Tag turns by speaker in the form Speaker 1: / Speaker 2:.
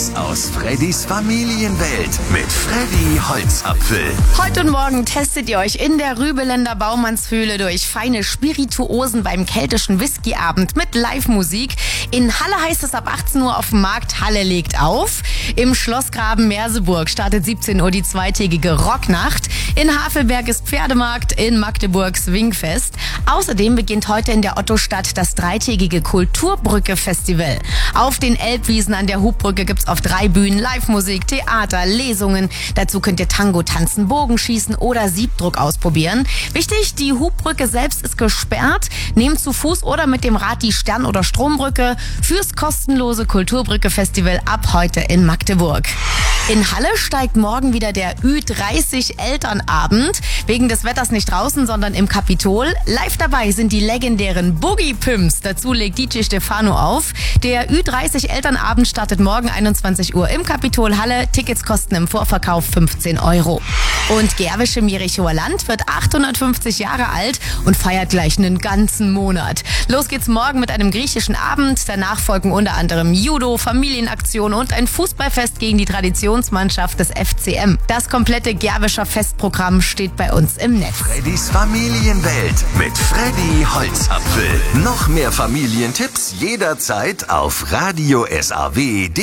Speaker 1: Tipps aus Freddys Familienwelt mit Freddy Holzapfel.
Speaker 2: Heute und morgen testet ihr euch in der Rübeländer Baumannsfühle durch feine Spirituosen beim keltischen Whiskyabend mit Live-Musik. In Halle heißt es ab 18 Uhr auf dem Markt, Halle legt auf. Im Schlossgraben Merseburg startet 17 Uhr die zweitägige Rocknacht. In Havelberg ist Pferdemarkt, in Magdeburg Swingfest. Außerdem beginnt heute in der Ottostadt das dreitägige Kulturbrücke-Festival. Auf den Elbwiesen an der Hubbrücke gibt's auf 3 Bühnen Live-Musik, Theater, Lesungen. Dazu könnt ihr Tango tanzen, Bogenschießen oder Siebdruck ausprobieren. Wichtig, die Hubbrücke selbst ist gesperrt. Nehmt zu Fuß oder mit dem Rad die Stern- oder Strombrücke fürs kostenlose Kulturbrücke-Festival ab heute in Magdeburg. In Halle steigt morgen wieder der Ü30 Elternabend. Wegen des Wetters nicht draußen, sondern im Kapitol. Live dabei sind die legendären Boogie Pimps. Dazu legt DJ Stefano auf. Der Ü30 Elternabend startet morgen 21 Uhr im Kapitol Halle. Tickets kosten im Vorverkauf 15 €. Und Gerwisch im Jerichower Land wird 850 Jahre alt und feiert gleich einen ganzen Monat. Los geht's morgen mit einem griechischen Abend. Danach folgen unter anderem Judo, Familienaktion und ein Fußballfest gegen die Traditionsmannschaft des FCM. Das komplette Gerwischer Festprogramm steht bei uns im Netz.
Speaker 1: Freddys Familienwelt mit Freddy Holzapfel. Noch mehr Familientipps jederzeit auf Radio SAW.